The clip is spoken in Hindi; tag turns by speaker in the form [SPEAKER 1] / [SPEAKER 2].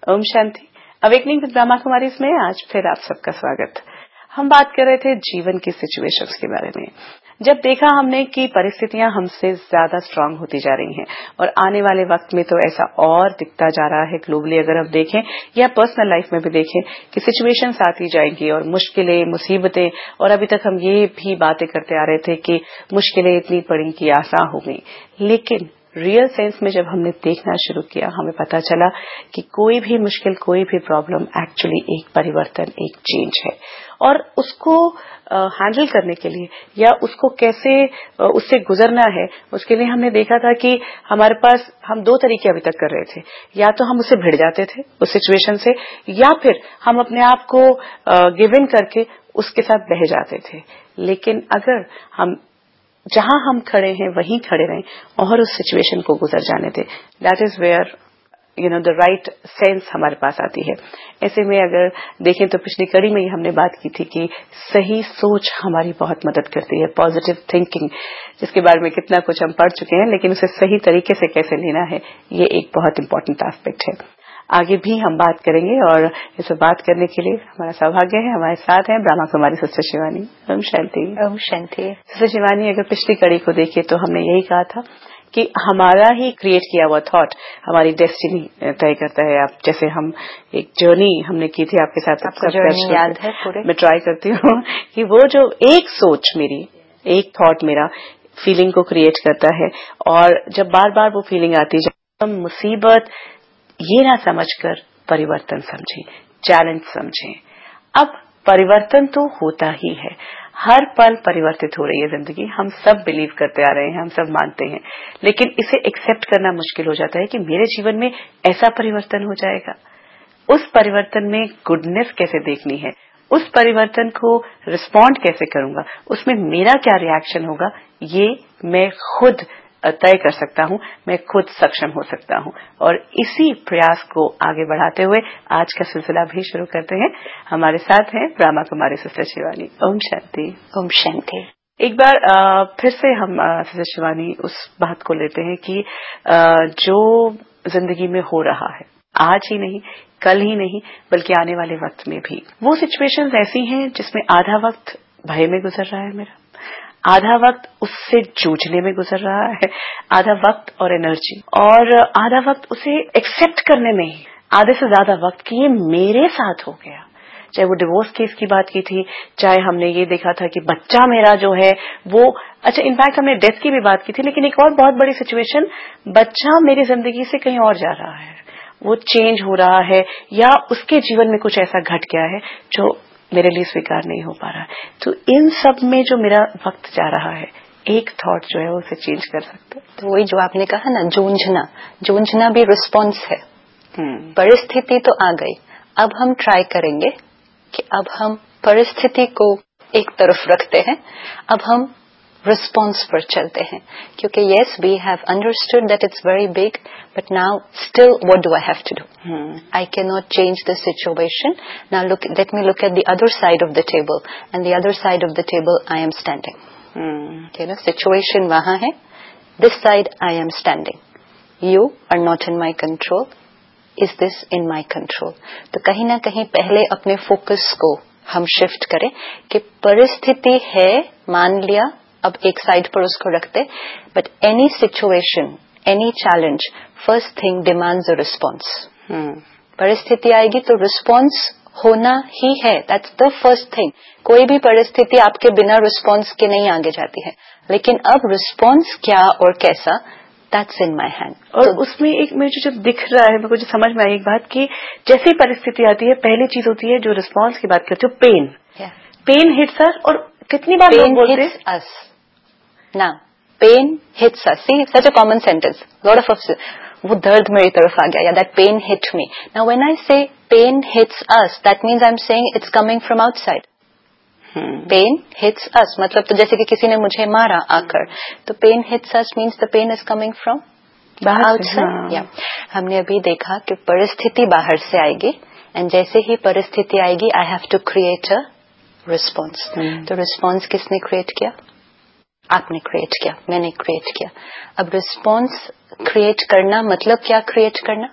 [SPEAKER 1] ओम शांति। अवेकनिंग विद ब्रह्मा कुमारी में आज फिर आप सबका स्वागत। हम बात कर रहे थे जीवन की सिचुएशंस के बारे में। जब देखा हमने कि परिस्थितियां हमसे ज्यादा स्ट्रांग होती जा रही हैं और आने वाले वक्त में तो ऐसा और दिखता जा रहा है ग्लोबली, अगर हम देखें या पर्सनल लाइफ में भी देखें कि सिचुएशंस आती जाएंगी और मुश्किलें, मुसीबतें, और अभी तक हम ये भी बातें करते आ रहे थे कि मुश्किलें इतनी पड़ी कि आसान हो गई। लेकिन रियल सेंस में जब हमने देखना शुरू किया, हमें पता चला कि कोई भी मुश्किल, कोई भी प्रॉब्लम एक्चुअली एक परिवर्तन, एक चेंज है। और उसको हैंडल करने के लिए या उसको कैसे उससे गुजरना है, उसके लिए हमने देखा था कि हमारे पास हम दो तरीके अभी तक कर रहे थे। या तो हम उससे भिड़ जाते थे उस सिचुएशन से, या फिर हम अपने आप को गिव इन करके उसके साथ बह जाते थे। लेकिन अगर हम जहां हम खड़े हैं वहीं खड़े रहें और उस सिचुएशन को गुजर जाने दें, that is where the right sense हमारे पास आती है। ऐसे में अगर देखें तो पिछली कड़ी में ही हमने बात की थी कि सही सोच हमारी बहुत मदद करती है, पॉजिटिव थिंकिंग, जिसके बारे में कितना कुछ हम पढ़ चुके हैं, लेकिन उसे सही तरीके से कैसे लेना है, ये एक बहुत इंपॉर्टेंट एस्पेक्ट है। आगे भी हम बात करेंगे और इस पर बात करने के लिए हमारा सौभाग्य है, हमारे साथ हैं ब्रह्मा कुमारी सिस्टर शिवानी। ओम शांति।
[SPEAKER 2] ओम शांति।
[SPEAKER 1] सिस्टर शिवानी, अगर पिछली कड़ी को देखें तो हमने यही कहा था कि हमारा ही क्रिएट किया हुआ थॉट हमारी डेस्टिनी तय करता है। आप जैसे हम एक जर्नी हमने की थी आपके साथ,
[SPEAKER 2] आपको जर्नी याद है पूरे?
[SPEAKER 1] मैं ट्राई करती हूँ कि वो जो एक सोच मेरी, एक थॉट मेरा फीलिंग को क्रिएट करता है, और जब बार बार वो फीलिंग आती है, जब हम मुसीबत ये ना समझकर परिवर्तन समझें, चैलेंज समझें। अब परिवर्तन तो होता ही है, हर पल परिवर्तित हो रही है जिंदगी, हम सब बिलीव करते आ रहे हैं, हम सब मानते हैं, लेकिन इसे एक्सेप्ट करना मुश्किल हो जाता है कि मेरे जीवन में ऐसा परिवर्तन हो जाएगा। उस परिवर्तन में गुडनेस कैसे देखनी है, उस परिवर्तन को रिस्पॉन्ड कैसे करूंगा, उसमें मेरा क्या रिएक्शन होगा, ये मैं खुद तय कर सकता हूं, मैं खुद सक्षम हो सकता हूं। और इसी प्रयास को आगे बढ़ाते हुए आज का सिलसिला भी शुरू करते हैं। हमारे साथ हैं ब्रह्मा कुमारी सिस्टर शिवानी। ओम शांति।
[SPEAKER 2] ओम शांति।
[SPEAKER 1] एक बार फिर से हम सिस्टर शिवानी उस बात को लेते हैं कि जो जिंदगी में हो रहा है, आज ही नहीं, कल ही नहीं, बल्कि आने वाले वक्त में भी वो सिचुएशंस ऐसी हैं जिसमें आधा वक्त भय में गुजर रहा है मेरा, आधा वक्त उससे जूझने में गुजर रहा है, आधा वक्त और एनर्जी, और आधा वक्त उसे एक्सेप्ट करने में ही, आधे से ज्यादा वक्त कि ये मेरे साथ हो गया। चाहे वो डिवोर्स केस की बात की थी, चाहे हमने ये देखा था कि बच्चा मेरा जो है वो, अच्छा इनफैक्ट हमने डेथ की भी बात की थी, लेकिन एक और बहुत बड़ी सिचुएशन, बच्चा मेरी जिंदगी से कहीं और जा रहा है, वो चेंज हो रहा है, या उसके जीवन में कुछ ऐसा घट गया है जो मेरे लिए स्वीकार नहीं हो पा रहा है। तो इन सब में जो मेरा वक्त जा रहा है, एक थॉट जो है वो उसे चेंज कर सकता है।
[SPEAKER 2] तो वही जो आपने कहा ना, जूझना भी रिस्पॉन्स है। परिस्थिति तो आ गई, अब हम ट्राई करेंगे कि अब हम परिस्थिति को एक तरफ रखते हैं, अब हम रिस्पॉन्स पर चलते हैं, क्योंकि yes we have understood that it's very big, but now still what do I have to do? I cannot change the situation. Now let me look at the other side of the table, and the other side of the table I am standing. Okay, na situation वहाँ है, this side I am standing. You are not in my control. Is this in my control? तो कहीं ना कहीं पहले अपने फोकस को हम शिफ्ट करें कि परिस्थिति है, मान लिया, अब एक साइड पर उसको रखते, but any situation, any challenge, first thing demands a response. परिस्थिति आएगी तो रिस्पॉन्स होना ही है, दैट्स द फर्स्ट थिंग। कोई भी परिस्थिति आपके बिना रिस्पॉन्स के नहीं आगे जाती है, लेकिन अब रिस्पॉन्स क्या और कैसा, दैट्स इन माई हैंड।
[SPEAKER 1] और तो उसमें एक मुझे जो दिख रहा है, मेरे को जो समझ में आई एक बात कि जैसे ही परिस्थिति आती है, पहली चीज होती है जो रिस्पॉन्स की बात करते हो, पेन। पेन हिट्स अस, और कितनी बार लोग बोलते हैं
[SPEAKER 2] ना, pen hits us, C such a common sentence, lot of वो दर्द मेरी तरफ आ गया, या that pain hit me. Now when I से pen hits us, that means I am saying it's coming from outside. Pen hits अस मतलब तो जैसे कि किसी ने मुझे मारा आकर, तो pen hits us means the pen is coming from outside. या हमने अभी देखा कि परिस्थिति बाहर से आएगी, एंड जैसे ही परिस्थिति आएगी I have to create a response. तो रिस्पॉन्स किसने क्रिएट किया? आपने क्रिएट किया, मैंने क्रिएट किया। अब रिस्पॉन्स क्रिएट करना मतलब क्या? क्रिएट करना